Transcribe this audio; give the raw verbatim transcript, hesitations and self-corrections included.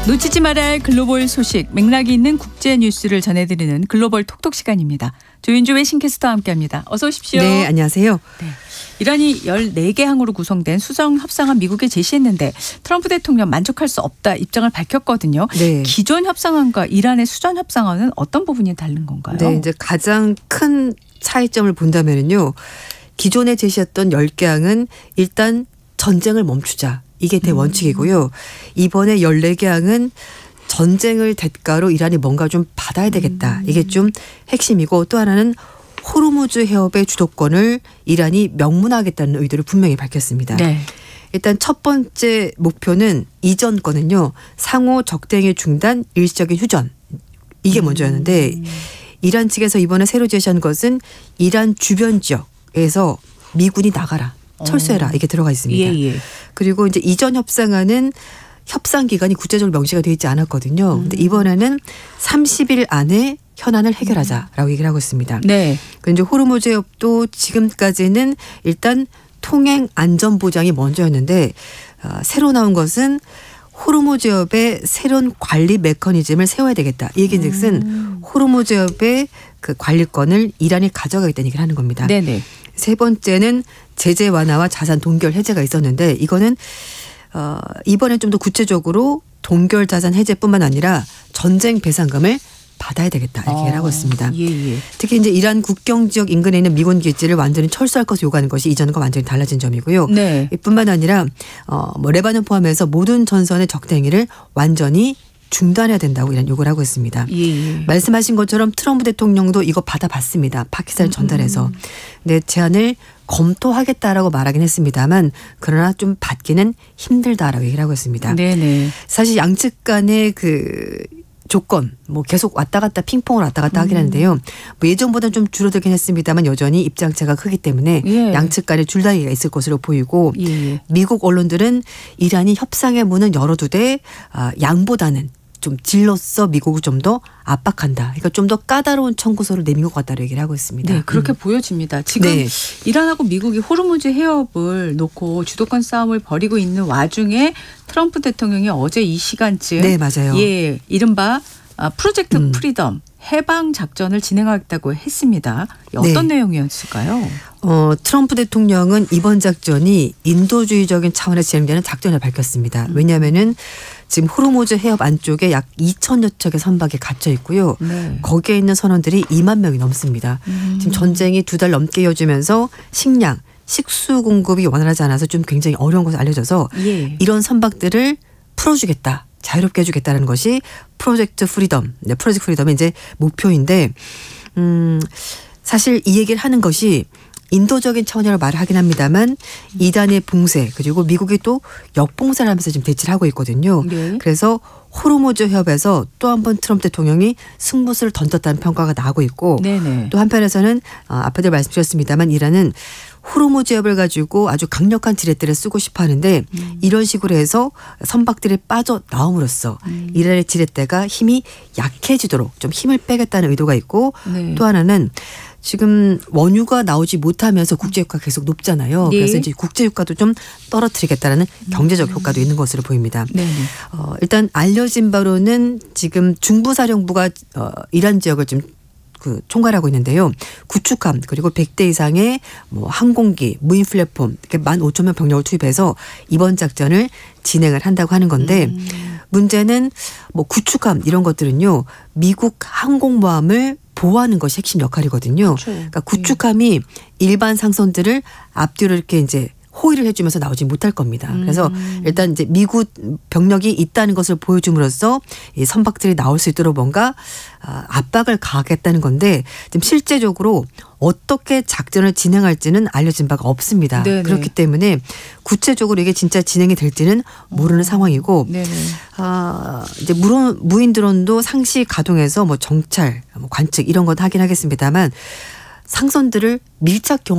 놓치지 말아야 할 글로벌 소식, 맥락이 있는 국제 뉴스를 전해드리는 글로벌 톡톡 시간입니다. 조윤주 외신캐스터와 함께합니다. 어서 오십시오. 네, 안녕하세요. 네. 이란이 열네 개 항으로 구성된 수정 협상안 미국에 제시했는데 트럼프 대통령 만족할 수 없다 입장을 밝혔거든요. 네. 기존 협상안과 이란의 수정 협상안은 어떤 부분이 다른 건가요? 네, 이제 가장 큰 차이점을 본다면요. 기존에 제시했던 열 개 항은 일단 전쟁을 멈추자. 이게 대원칙이고요. 이번에 열네 개 항은 전쟁을 대가로 이란이 뭔가 좀 받아야 되겠다. 이게 좀 핵심이고, 또 하나는 호르무즈 해협의 주도권을 이란이 명문화하겠다는 의도를 분명히 밝혔습니다. 네. 일단 첫 번째 목표는 이전 거는요. 상호 적대행위 중단, 일시적인 휴전. 이게 먼저였는데 음. 이란 측에서 이번에 새로 제시한 것은 이란 주변 지역에서 미군이 나가라. 철수해라. 이게 들어가 있습니다. 예, 예. 그리고 이제 이전 협상안은 협상 기간이 구체적으로 명시가 되어 있지 않았거든요. 그런데 음. 이번에는 삼십 일 안에 현안을 해결하자라고 얘기를 하고 있습니다. 네. 그리고 이제 호르무즈 해협도 지금까지는 일단 통행 안전 보장이 먼저였는데 어, 새로 나온 것은 호르무즈 해협의 새로운 관리 메커니즘을 세워야 되겠다. 이 얘기즉슨 음. 호르무즈 해협의 그 관리권을 이란이 가져가겠다는 얘기를 하는 겁니다. 네네. 세 번째는 제재 완화와 자산 동결 해제가 있었는데 이거는 어, 이번엔 좀 더 구체적으로 동결 자산 해제뿐만 아니라 전쟁 배상금을 받아야 되겠다 이렇게 얘기를 하고 있습니다. 예, 예. 특히 이제 이란 국경 지역 인근에 있는 미군 기지를 완전히 철수할 것을 요구하는 것이 이전과 완전히 달라진 점이고요. 네. 이뿐만 아니라 어, 뭐 레바논 포함해서 모든 전선의 적대 행위를 완전히 중단해야 된다고 이런 요구를 하고 있습니다. 예, 예. 말씀하신 것처럼 트럼프 대통령도 이거 받아봤습니다. 파키스탄을 전달해서. 근데 제안을 검토하겠다라고 말하긴 했습니다만 그러나 좀 받기는 힘들다라고 얘기를 하고 있습니다. 네네. 사실 양측 간의 그 조건 뭐 계속 왔다 갔다 핑퐁을 왔다 갔다 하긴 하는데요. 뭐 예전보다는 좀 줄어들긴 했습니다만 여전히 입장차가 크기 때문에 예. 양측 간의 줄다리기가 있을 것으로 보이고 예. 미국 언론들은 이란이 협상의 문은 열어두되 양보다는 좀 질로써 미국을 좀 더 압박한다. 그러니까 좀 더 까다로운 청구서를 내민 것 같다고 얘기를 하고 있습니다. 네, 그렇게 음. 보여집니다. 지금 네. 이란하고 미국이 호르무즈 해협을 놓고 주도권 싸움을 벌이고 있는 와중에 트럼프 대통령이 어제 이 시간쯤 네, 맞아요. 예, 이른바 프로젝트 음. 프리덤 해방 작전을 진행하겠다고 했습니다. 어떤 네. 내용이었을까요? 어, 트럼프 대통령은 이번 작전이 인도주의적인 차원에서 진행되는 작전을 밝혔습니다. 음. 왜냐하면은 지금 호르무즈 해협 안쪽에 약 이천여 척의 선박이 갇혀 있고요. 네. 거기에 있는 선원들이 이만 명이 넘습니다. 음. 지금 전쟁이 두 달 넘게 이어지면서 식량, 식수 공급이 원활하지 않아서 좀 굉장히 어려운 것으로 알려져서 예. 이런 선박들을 풀어주겠다. 자유롭게 해주겠다는 것이 프로젝트 프리덤, 네, 프로젝트 프리덤의 이제 목표인데, 음, 사실 이 얘기를 하는 것이 인도적인 차원이라고 말을 하긴 합니다만 이란의 봉쇄 그리고 미국이 또 역봉쇄를 하면서 지금 대치를 하고 있거든요. 네. 그래서 호르무즈 해협에서 또 한 번 트럼프 대통령이 승부수를 던졌다는 평가가 나오고 있고 네네. 또 한편에서는 앞에도 말씀드렸습니다만 이란은 호르무즈 해협을 가지고 아주 강력한 지렛대를 쓰고 싶어 하는데 음. 이런 식으로 해서 선박들이 빠져나옴으로써 음. 이란의 지렛대가 힘이 약해지도록 좀 힘을 빼겠다는 의도가 있고 네. 또 하나는 지금 원유가 나오지 못하면서 국제유가가 계속 높잖아요. 네. 그래서 이제 국제유가도 좀 떨어뜨리겠다는 경제적 효과도 있는 것으로 보입니다. 네네. 어, 일단 알려진 바로는 지금 중부사령부가 어, 이란 지역을 좀 그 총괄하고 있는데요. 구축함 그리고 백 대 이상의 뭐 항공기, 무인 플랫폼 이렇게 만 오천 명 병력을 투입해서 이번 작전을 진행을 한다고 하는 건데 음. 문제는 뭐 구축함 이런 것들은요. 미국 항공모함을 보호하는 것이 핵심 역할이거든요. 그렇죠. 그러니까 구축함이 일반 상선들을 앞뒤로 이렇게 이제 호위를 해주면서 나오지 못할 겁니다. 그래서 음. 일단 이제 미국 병력이 있다는 것을 보여줌으로써 이 선박들이 나올 수 있도록 뭔가 압박을 가하겠다는 건데 지금 실제적으로 어떻게 작전을 진행할지는 알려진 바가 없습니다. 네네. 그렇기 때문에 구체적으로 이게 진짜 진행이 될지는 모르는 음. 상황이고 네네. 아, 이제 무론 무인 드론도 상시 가동해서 뭐 정찰, 뭐 관측 이런 건 하긴 하겠습니다만 상선들을 밀착 경화